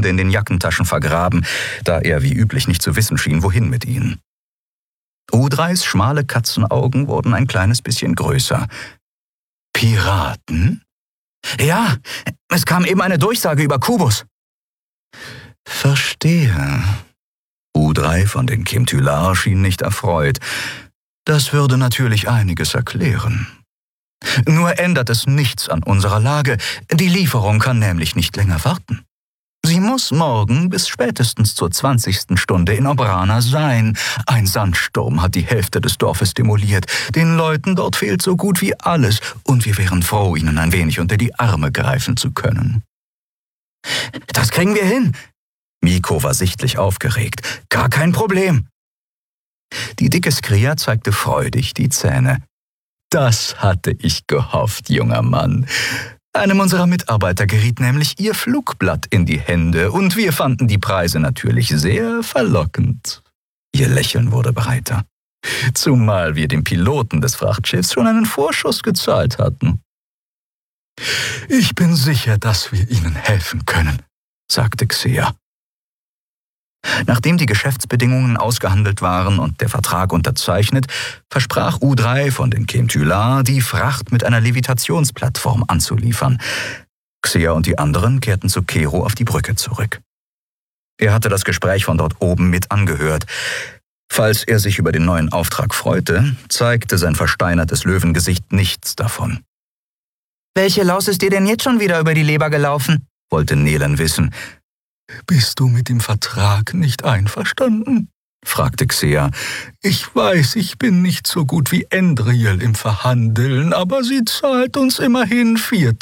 Hände in den Jackentaschen vergraben, da er wie üblich nicht zu wissen schien, wohin mit ihnen. U3s schmale Katzenaugen wurden ein kleines bisschen größer. »Piraten?« »Ja, es kam eben eine Durchsage über Kubus.« »Verstehe.« U3 von den Kimtylar schien nicht erfreut. »Das würde natürlich einiges erklären. Nur ändert es nichts an unserer Lage. Die Lieferung kann nämlich nicht länger warten. Sie muss morgen bis spätestens zur 20. Stunde in Obrana sein. Ein Sandsturm hat die Hälfte des Dorfes demoliert. Den Leuten dort fehlt so gut wie alles und wir wären froh, ihnen ein wenig unter die Arme greifen zu können.« »Das kriegen wir hin!« Miko war sichtlich aufgeregt. »Gar kein Problem!« Die dicke Skria zeigte freudig die Zähne. »Das hatte ich gehofft, junger Mann. Einem unserer Mitarbeiter geriet nämlich ihr Flugblatt in die Hände und wir fanden die Preise natürlich sehr verlockend.« Ihr Lächeln wurde breiter. »Zumal wir dem Piloten des Frachtschiffs schon einen Vorschuss gezahlt hatten.« »Ich bin sicher, dass wir Ihnen helfen können«, sagte Xea. Nachdem die Geschäftsbedingungen ausgehandelt waren und der Vertrag unterzeichnet, versprach U3 von den Kimtylar, die Fracht mit einer Levitationsplattform anzuliefern. Xea und die anderen kehrten zu Kero auf die Brücke zurück. Er hatte das Gespräch von dort oben mit angehört. Falls er sich über den neuen Auftrag freute, zeigte sein versteinertes Löwengesicht nichts davon. »Welche Laus ist dir denn jetzt schon wieder über die Leber gelaufen?« wollte Nelen wissen. »Bist du mit dem Vertrag nicht einverstanden?« fragte Xea. »Ich weiß, ich bin nicht so gut wie Endriel im Verhandeln, aber sie zahlt uns immerhin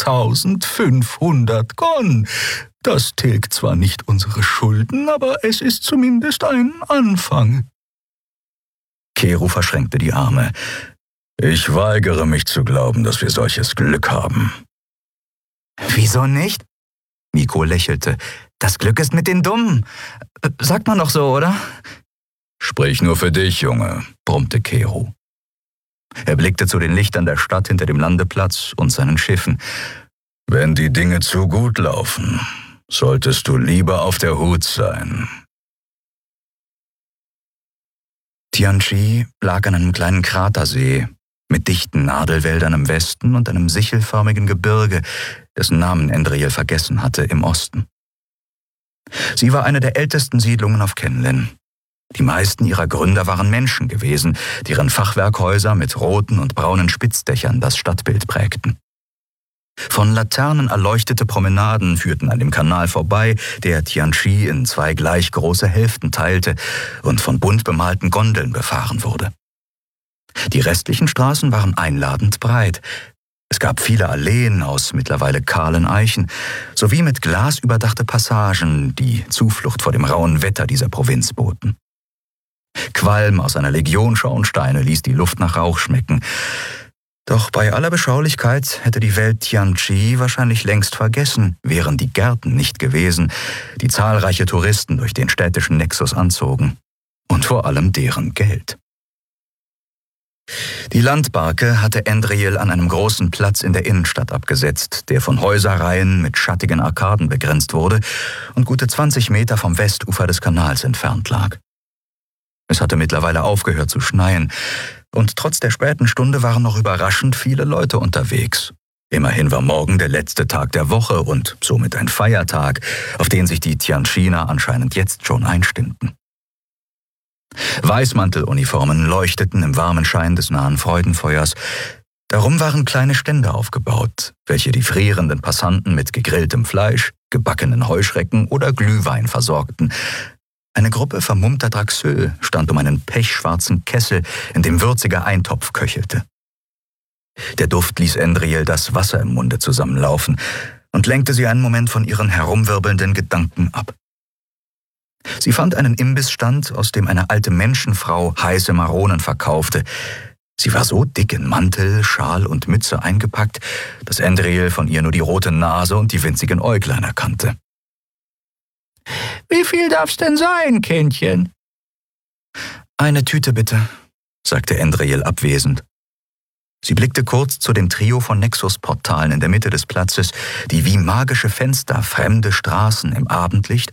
4.500 Gon. Das tilgt zwar nicht unsere Schulden, aber es ist zumindest ein Anfang.« Kero verschränkte die Arme. »Ich weigere mich zu glauben, dass wir solches Glück haben.« »Wieso nicht?« Miko lächelte. »Das Glück ist mit den Dummen. Sagt man doch so, oder?« »Sprich nur für dich, Junge«, brummte Kero. Er blickte zu den Lichtern der Stadt hinter dem Landeplatz und seinen Schiffen. »Wenn die Dinge zu gut laufen, solltest du lieber auf der Hut sein.« Tianchi lag an einem kleinen Kratersee mit dichten Nadelwäldern im Westen und einem sichelförmigen Gebirge, dessen Namen Endriel vergessen hatte, im Osten. Sie war eine der ältesten Siedlungen auf Kenlin. Die meisten ihrer Gründer waren Menschen gewesen, deren Fachwerkhäuser mit roten und braunen Spitzdächern das Stadtbild prägten. Von Laternen erleuchtete Promenaden führten an dem Kanal vorbei, der Tianchi in 2 gleich große Hälften teilte und von bunt bemalten Gondeln befahren wurde. Die restlichen Straßen waren einladend breit. Es gab viele Alleen aus mittlerweile kahlen Eichen, sowie mit Glas überdachte Passagen, die Zuflucht vor dem rauen Wetter dieser Provinz boten. Qualm aus einer Legion Schornsteine ließ die Luft nach Rauch schmecken. Doch bei aller Beschaulichkeit hätte die Welt Tianchi wahrscheinlich längst vergessen, wären die Gärten nicht gewesen, die zahlreiche Touristen durch den städtischen Nexus anzogen. Und vor allem deren Geld. Die Landbarke hatte Endriel an einem großen Platz in der Innenstadt abgesetzt, der von Häuserreihen mit schattigen Arkaden begrenzt wurde und gute 20 Meter vom Westufer des Kanals entfernt lag. Es hatte mittlerweile aufgehört zu schneien, und trotz der späten Stunde waren noch überraschend viele Leute unterwegs. Immerhin war morgen der letzte Tag der Woche und somit ein Feiertag, auf den sich die Tianchiner anscheinend jetzt schon einstimmten. Weißmanteluniformen leuchteten im warmen Schein des nahen Freudenfeuers. Darum waren kleine Stände aufgebaut, welche die frierenden Passanten mit gegrilltem Fleisch, gebackenen Heuschrecken oder Glühwein versorgten. Eine Gruppe vermummter Draxöl stand um einen pechschwarzen Kessel, in dem würziger Eintopf köchelte. Der Duft ließ Endriel das Wasser im Munde zusammenlaufen und lenkte sie einen Moment von ihren herumwirbelnden Gedanken ab. Sie fand einen Imbissstand, aus dem eine alte Menschenfrau heiße Maronen verkaufte. Sie war so dick in Mantel, Schal und Mütze eingepackt, dass Endriel von ihr nur die rote Nase und die winzigen Äuglein erkannte. »Wie viel darf's denn sein, Kindchen?« »Eine Tüte bitte«, sagte Endriel abwesend. Sie blickte kurz zu dem Trio von Nexus-Portalen in der Mitte des Platzes, die wie magische Fenster fremde Straßen im Abendlicht